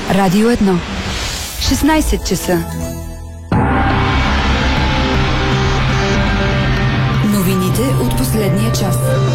Радио 1. 16 часа. Новините от последния час.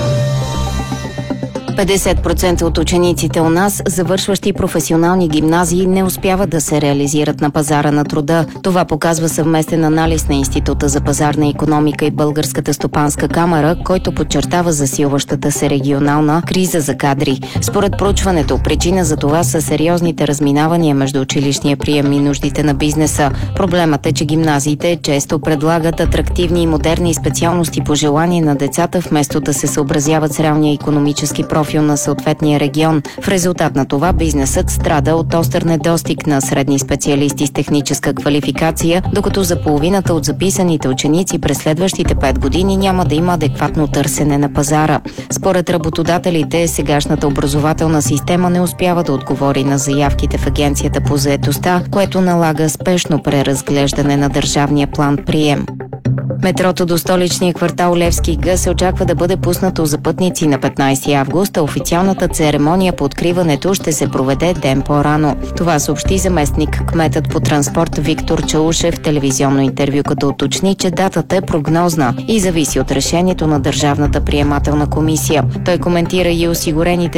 50% от учениците у нас, завършващи професионални гимназии, не успяват да се реализират на пазара на труда. Това показва съвместен анализ на Института за пазарна икономика и Българската стопанска камара, който подчертава засилващата се регионална криза за кадри. Според проучването, причина за това са сериозните разминавания между училищния прием и нуждите на бизнеса. Проблемът е, че гимназиите често предлагат атрактивни и модерни специалности по желание на децата, вместо да се съобразяват с реалния икономически профил на съответния регион. В резултат на това бизнесът страда от остър недостиг на средни специалисти с техническа квалификация, докато за половината от записаните ученици през следващите 5 години няма да има адекватно търсене на пазара. Според работодателите, сегашната образователна система не успява да отговори на заявките в Агенцията по заетостта, което налага спешно преразглеждане на държавния план прием. Метрото до столичния квартал Левски Г се очаква да бъде пуснато за пътници на 15 август, а официалната церемония по откриването ще се проведе ден по-рано. Това съобщи заместник кметът по транспорт Виктор Чаушев в телевизионно интервю, като уточни, че датата е прогнозна и зависи от решението на Държавната приемателна комисия. Той коментира и осигурените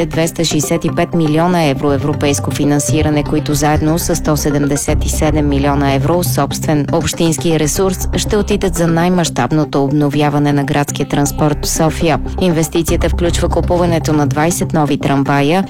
265 милиона евро европейско финансиране, които заедно с 177 милиона евро собствен общински ресурс ще отидат за най-мащабното обновяване на градския транспорт в София. Инвестицията включва купуването на 20 нови трамвая,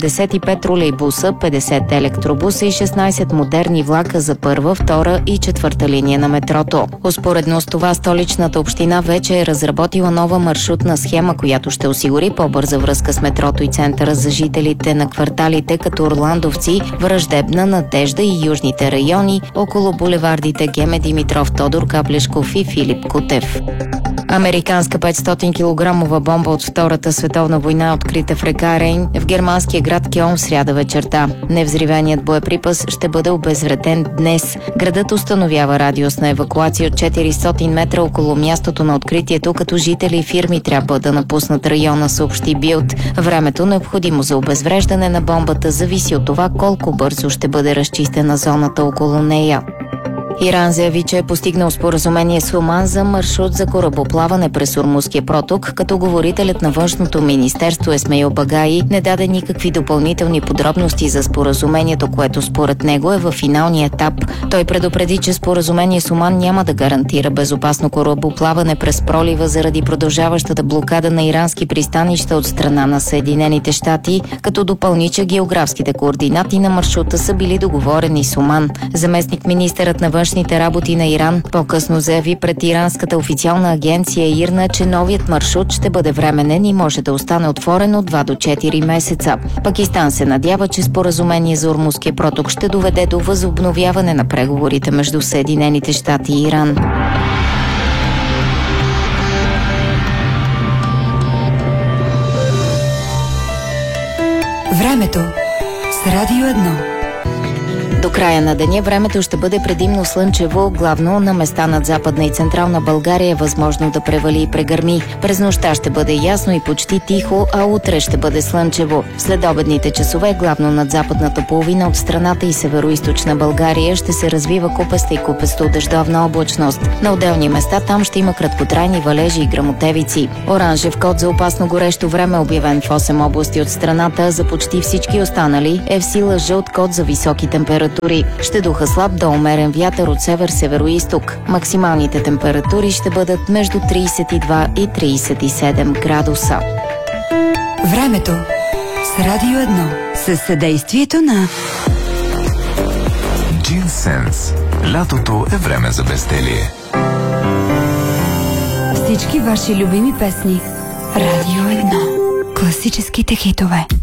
75 тролейбуса, 50 електробуса и 16 модерни влака за първа, втора и четвърта линия на метрото. Успоредно с това столичната община вече е разработила нова маршрутна схема, която ще осигури по-бърза връзка с метрото и центъра за жителите на кварталите като Орландовци, Враждебна, Надежда и южните райони около булевардите Геме Димитров, Тодор Каплешков и Филип Кутев. Американска 500 кг бомба от Втората световна война е открита в река Рейн в германския град Кьолн в сряда вечерта. Невзривеният боеприпас ще бъде обезвреден днес. Градът установява радиус на евакуация от 400 метра около мястото на откритието, като жители и фирми трябва да напуснат района, съобщи Билд. Времето, необходимо за обезвреждане на бомбата, зависи от това колко бързо ще бъде разчистена зоната около нея. Иран заяви, че е постигнал споразумение с Оман за маршрут за корабоплаване през Ормузския проток, като говорителят на външното министерство Есмеил Багаи не даде никакви допълнителни подробности за споразумението, което според него е във финалния етап. Той предупреди, че споразумение с Оман няма да гарантира безопасно корабоплаване през пролива заради продължаващата блокада на ирански пристанища от страна на Съединените щати, като допълни, че географските координати на маршрута са били договорени с Оман. Заместник министърът на външните работи на Иран по-късно заяви пред иранската официална агенция ИРНА, че новият маршрут ще бъде временен и може да остане отворен от 2 до 4 месеца. Пакистан се надява, че споразумение за Ормузския проток ще доведе до възобновяване на преговорите между Съединените щати и Иран. Времето с Радио 1. До края на деня времето ще бъде предимно слънчево, главно на места над Западна и Централна България е възможно да превали и прегърми. През нощта ще бъде ясно и почти тихо, а утре ще бъде слънчево. В следобедните часове, главно над западната половина от страната и североизточна България, ще се развива купеста и купесто-дъждовна облачност. На отделни места там ще има краткотрайни валежи и гръмотевици. Оранжев код за опасно горещо време, обявен в 8 области от страната, за почти всички останали е в сила жълт код за високи температури. Ще духа слаб до умерен вятър от север-североизток. Максималните температури ще бъдат между 32 и 37 градуса. Времето с Радио 1 със съдействието на Джинсенс. Лятото е време за безделие. Всички ваши любими песни. Радио 1. Класическите хитове.